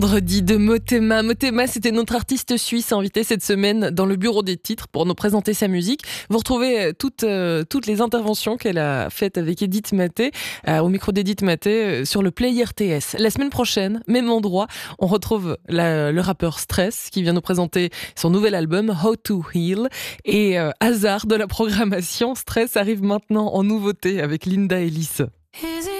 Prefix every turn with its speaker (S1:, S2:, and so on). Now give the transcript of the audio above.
S1: Vendredi de Motema. Motema, c'était notre artiste suisse invité cette semaine dans le bureau des titres pour nous présenter sa musique. Vous retrouvez toutes les interventions qu'elle a faites avec Edith Maté, au micro d'Edith Maté, sur le Play RTS. La semaine prochaine, même endroit, on retrouve le rappeur Stress qui vient nous présenter son nouvel album How to Heal. Et hasard de la programmation, Stress arrive maintenant en nouveauté avec Linda Ellis.